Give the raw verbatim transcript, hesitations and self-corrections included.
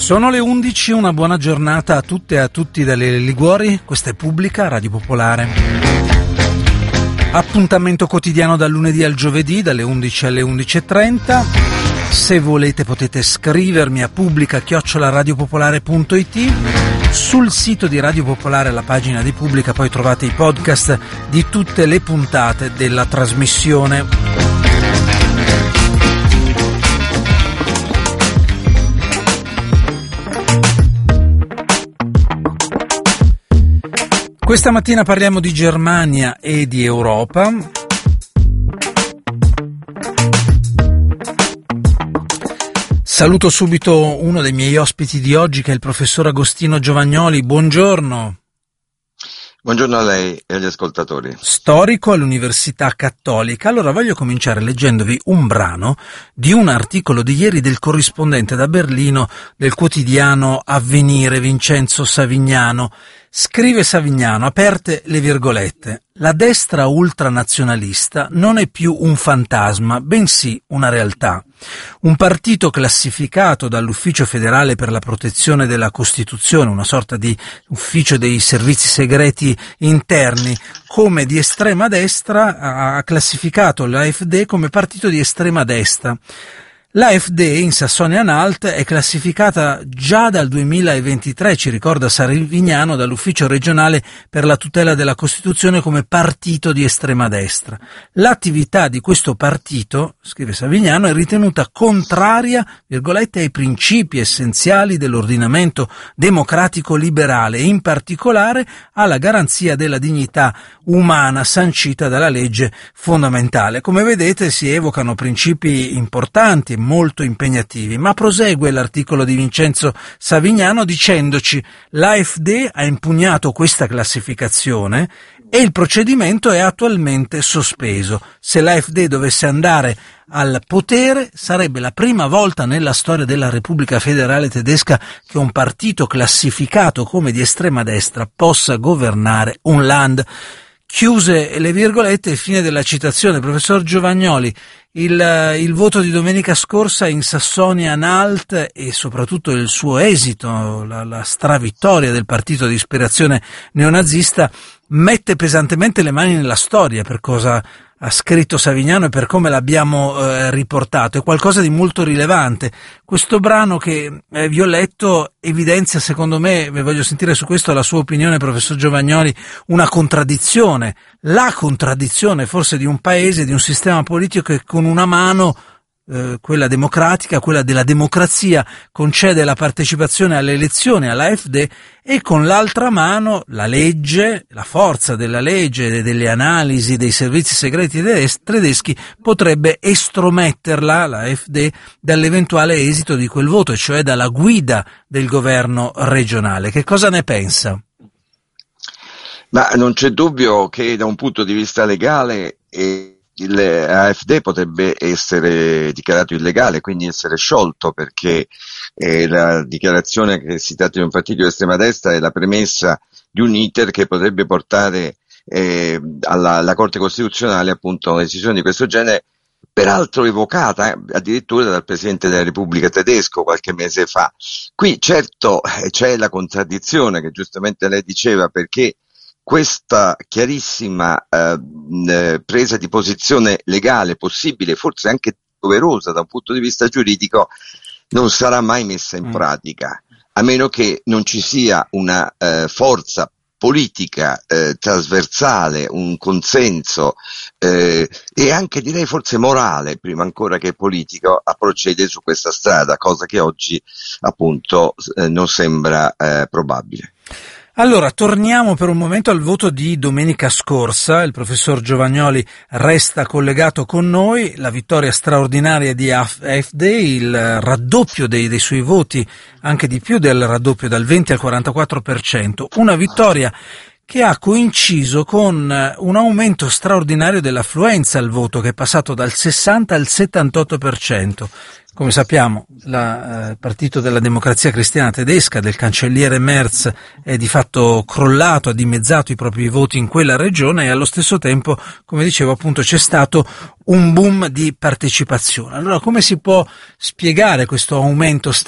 Sono le undici, una buona giornata a tutte e a tutti dalle Liguori, questa è Pubblica, Radio Popolare. Appuntamento quotidiano dal lunedì al giovedì, dalle undici alle undici e trenta. Se volete potete scrivermi a pubblica chiocciola radiopopolare punto it. Sul sito di Radio Popolare, alla pagina di Pubblica, poi trovate i podcast di tutte le puntate della trasmissione. Questa mattina parliamo di Germania e di Europa. Saluto subito uno dei miei ospiti di oggi, che è il professor Agostino Giovagnoli. Buongiorno. Buongiorno a lei e agli ascoltatori. Storico all'Università Cattolica. Allora voglio cominciare leggendovi un brano di un articolo di ieri del corrispondente da Berlino del quotidiano Avvenire, Vincenzo Savignano. Scrive Savignano, aperte le virgolette: la destra ultranazionalista non è più un fantasma, bensì una realtà. Un partito classificato dall'Ufficio federale per la protezione della Costituzione, una sorta di ufficio dei servizi segreti interni, come di estrema destra, ha classificato l'A F D come partito di estrema destra. L'A F D in Sassonia-Anhalt è classificata già dal duemilaventitré, ci ricorda Savignano, dall'Ufficio regionale per la tutela della Costituzione come partito di estrema destra. L'attività di questo partito, scrive Savignano, è ritenuta contraria, virgolette, ai principi essenziali dell'ordinamento democratico liberale e in particolare alla garanzia della dignità umana sancita dalla legge fondamentale. Come vedete si evocano principi importanti, molto impegnativi, ma prosegue l'articolo di Vincenzo Savignano dicendoci: l'A F D ha impugnato questa classificazione e il procedimento è attualmente sospeso. Se l'A F D dovesse andare al potere sarebbe la prima volta nella storia della Repubblica Federale Tedesca che un partito classificato come di estrema destra possa governare un land. Chiuse le virgolette, fine della citazione. Professor Giovagnoli, il, il voto di domenica scorsa in Sassonia-Anhalt e soprattutto il suo esito, la, la stravittoria del partito di ispirazione neonazista, mette pesantemente le mani nella storia per cosa ha scritto Savignano e per come l'abbiamo eh, riportato. È qualcosa di molto rilevante. Questo brano che eh, vi ho letto evidenzia, secondo me, vi voglio sentire su questo la sua opinione, professor Giovagnoli, una contraddizione, la contraddizione forse di un paese, di un sistema politico che con una mano, eh, quella democratica, quella della democrazia, concede la partecipazione alle elezioni all'A F D e con l'altra mano la legge, la forza della legge e delle analisi dei servizi segreti tedeschi potrebbe estrometterla, la F D, dall'eventuale esito di quel voto, cioè dalla guida del governo regionale. Che cosa ne pensa? Ma non c'è dubbio che da un punto di vista legale eh, l'A F D potrebbe essere dichiarato illegale, quindi essere sciolto, perché eh, la dichiarazione che si tratta di un partito di estrema destra è la premessa di un iter che potrebbe portare eh, alla, alla Corte Costituzionale appunto una decisione di questo genere, peraltro evocata eh, addirittura dal Presidente della Repubblica tedesco qualche mese fa. Qui certo eh, c'è la contraddizione che giustamente lei diceva, perché questa chiarissima eh, presa di posizione legale possibile, forse anche doverosa da un punto di vista giuridico, non sarà mai messa in pratica, a meno che non ci sia una eh, forza politica eh, trasversale, un consenso eh, e anche direi forse morale, prima ancora che politico, a procedere su questa strada, cosa che oggi appunto eh, non sembra eh, probabile. Allora, torniamo per un momento al voto di domenica scorsa. Il professor Giovagnoli resta collegato con noi. La vittoria straordinaria di A F D, il raddoppio dei, dei suoi voti, anche di più del raddoppio, dal venti al quarantaquattro per cento. Una vittoria che ha coinciso con un aumento straordinario dell'affluenza al voto, che è passato dal sessanta al settantotto per cento. Come sappiamo, il eh, partito della Democrazia Cristiana Tedesca del cancelliere Merz è di fatto crollato, ha dimezzato i propri voti in quella regione e allo stesso tempo, come dicevo appunto, c'è stato un boom di partecipazione. Allora, come si può spiegare questo aumento